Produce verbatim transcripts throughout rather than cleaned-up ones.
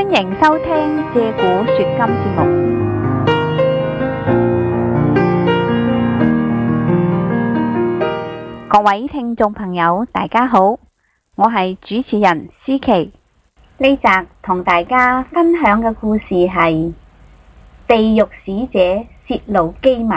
歡迎收聽借古說今節目。各位聽眾朋友，大家好，我係主持人思琪。呢集同大家分享嘅故事係地獄使者泄露機密。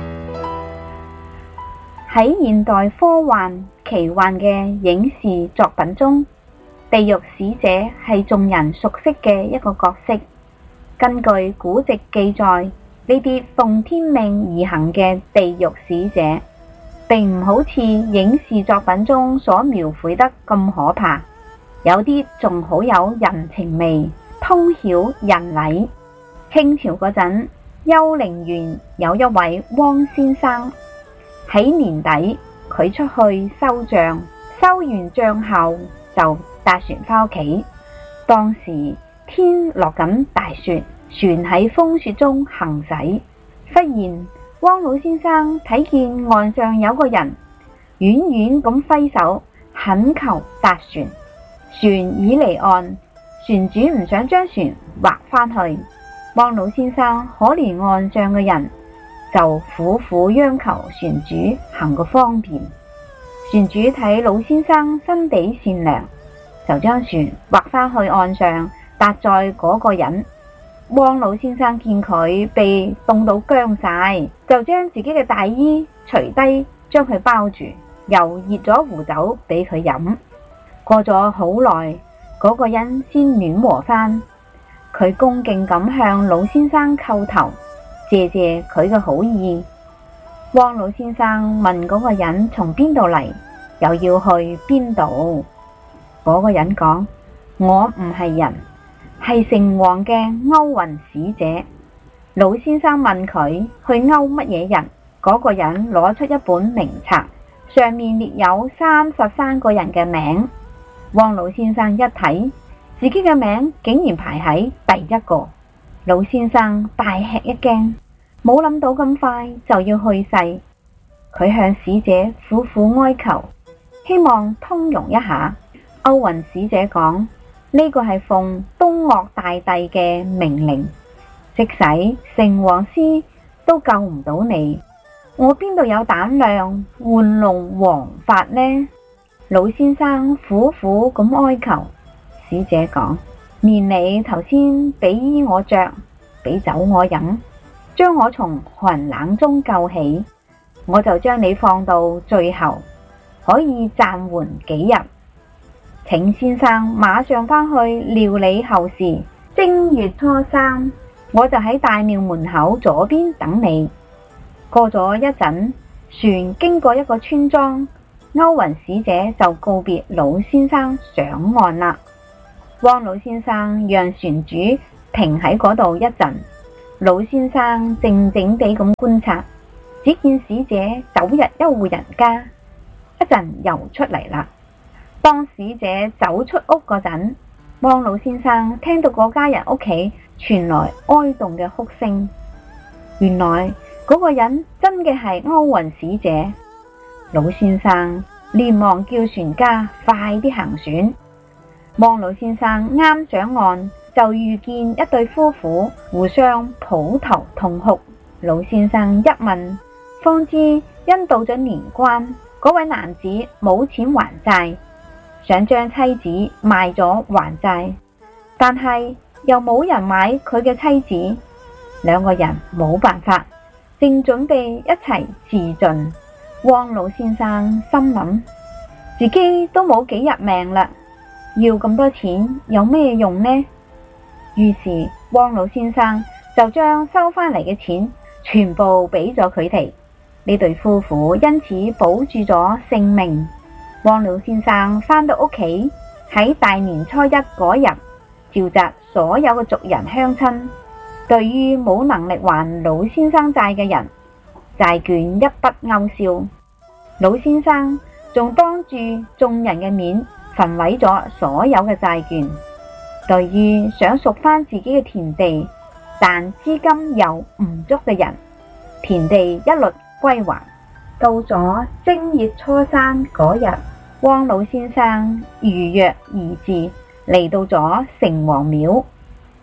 喺現代科幻奇幻嘅影視作品中，地獄使者係眾人熟悉嘅一個角色。根據古籍記載，呢啲奉天命而行嘅地獄使者，並唔好似影視作品中所描繪得咁可怕，有啲仲好有人情味，通曉人禮。清朝嗰陣，丘陵縣有一位汪先生，喺年底佢出去收帳，收完帳後就搭船返屋企。當時天落緊大雪，船喺風雪中行駛。忽然汪老先生睇見岸上有個人，遠遠咁揮手懇求搭船。船已離岸，船主唔想將船劃返去。汪老先生可憐岸上嘅人，就苦苦央求船主行個方便。船主睇老先生心地善良，就將船劃返去岸上，搭載嗰個人。汪老先生見佢被凍到僵晒，就將自己嘅大衣除低，將佢包住，又熱咗壺酒俾佢飲。過咗好耐，嗰個人先暖和返。佢恭敬咁向老先生叩頭，謝謝佢嘅好意。汪老先生問嗰個人從邊度嚟，又要去邊度。嗰個人講：我唔係人，係城隍嘅勾魂使者。老先生問佢去勾乜嘢人，嗰個人攞出一本名冊，上面列有三十三個人嘅名。汪老先生一睇，自己嘅名竟然排喺第一個。老先生大吃一驚，冇諗到咁快就要去世。佢向使者苦苦哀求，希望通融一下。勾魂使者講：呢個係奉東嶽大帝嘅命令，即使城隍師都救唔到你，我邊度有膽量玩弄王法呢？老先生苦苦咁哀求。使者講：念你頭先俾衣我着，俾酒我飲，將我從寒冷中救起，我就將你放到最後，可以暫緩幾日。請先生馬上返去料理後事。正月初三，我就喺大廟門口左邊等你。過咗一陣，船經過一個村莊，勾魂使者就告別老先生上岸啦。汪老先生讓船主停喺嗰度一陣，老先生靜靜地咁觀察，只見使者走入一戶人家，一陣又出嚟啦。當使者走出屋嗰陣，汪老先生聽到嗰家人屋企傳來哀慟嘅哭聲。原來嗰個人真嘅係勾魂使者。老先生連忙叫船家快啲行船。汪老先生啱上岸，就遇見一對夫婦互相抱頭痛哭。老先生一問，方知因到咗年關，嗰位男子冇錢還債，想將妻子賣咗還債，但係又冇人買佢嘅妻子。兩個人冇辦法，正準備一齊自盡。汪老先生心諗，自己都冇幾日命啦，要咁多錢有咩用呢？於是汪老先生就將收返嚟嘅錢全部俾咗佢哋。呢對夫婦因此保住咗性命。汪老先生返到屋企，喺大年初一嗰日召集所有嘅族人鄉親，對於冇能力還老先生債嘅人，債券一筆勾銷。老先生仲當住眾人嘅面焚毀咗所有嘅債券。對於想贖返自己嘅田地但資金又唔足嘅人，田地一律歸還。到咗正月初三嗰日，汪老先生如約而至，嚟到咗城隍廟。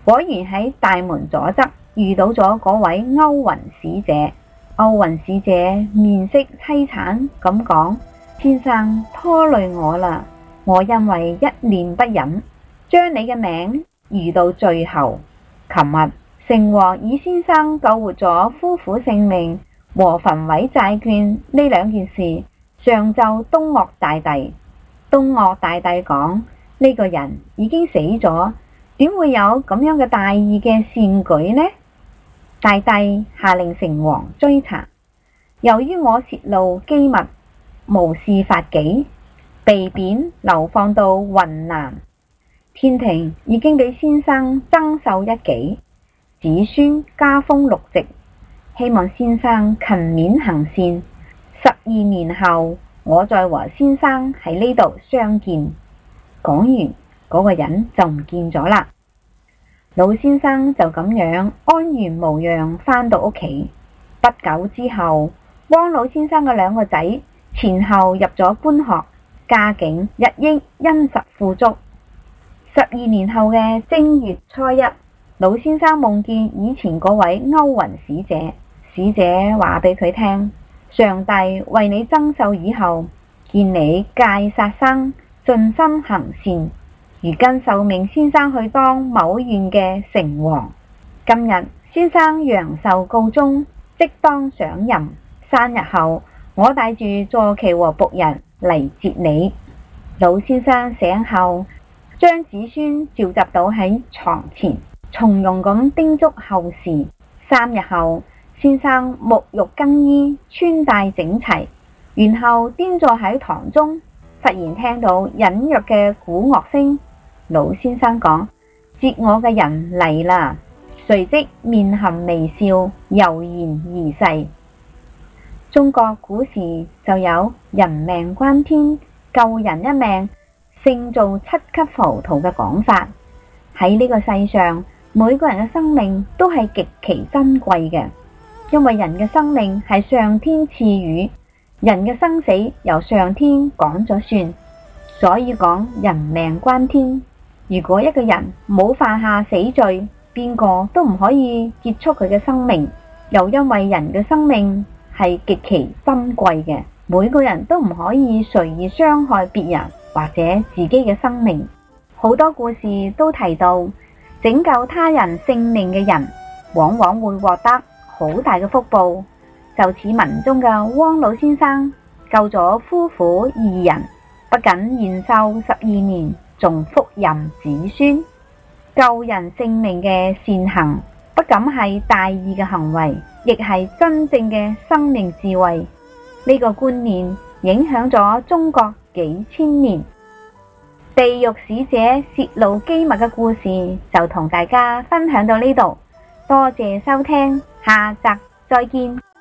果然喺大門左側遇到咗嗰位歐雲使者。歐雲使者面色淒慘咁講：先生拖累我啦，我因為一念不忍，將你嘅名移到最後。琴日城隍以先生救活咗夫婦性命和焚毀債券呢兩件事上奏東嶽大帝。東嶽大帝講：呢個人已經死咗，點會有咁樣嘅大義嘅善舉呢？大帝下令城隍追查，由於我洩露機密，無視法紀，被貶流放到雲南。天庭已經俾先生增壽一紀，子孫加封六席，希望先生勤勉行善，十二年後我再和先生喺呢度相見。講完，嗰個人就唔見咗啦。老先生就咁樣安然無恙返到屋企。不久之後，汪老先生嘅兩個仔前後入咗官學，家境日益殷實富足。十二年後嘅正月初一，老先生夢見以前嗰位歐雲使者，使者話俾佢聽：上帝為你增壽以後，見你戒殺生，盡心行善，如今受命先生去當某縣嘅城隍。今日先生陽壽告終，即當上任。三日後，我帶住坐騎和僕人嚟接你。老先生醒後，將子孫召集到喺床前，從容咁叮囑後事。三日後，先生沐浴更衣，穿戴整齊，然後端坐喺堂中，忽然聽到隱約嘅鼓樂聲。老先生講：接我嘅人嚟啦！隨即面含微笑，悠然而逝。中國古時就有人命關天，救人一命勝造七級浮屠嘅講法。喺呢個世上，每個人嘅生命都係極其珍貴嘅，因為人嘅生命係上天賜予，人嘅生死由上天講咗算，所以講人命關天。如果一個人冇犯下死罪，邊個都唔可以結束佢嘅生命。又因為人嘅生命係極其珍貴嘅，每個人都唔可以隨意傷害別人或者自己嘅生命。好多故事都提到，拯救他人性命嘅人往往會獲得好大嘅福報。就似文中嘅汪老先生救咗夫婦二人，不僅延壽十二年，仲福蔭子孫。救人性命嘅善行不僅係大義嘅行為，亦係真正嘅生命智慧。呢個觀念影響咗中國幾千年。地獄使者洩露機密嘅故事就同大家分享到呢度，多謝收聽，下集再見。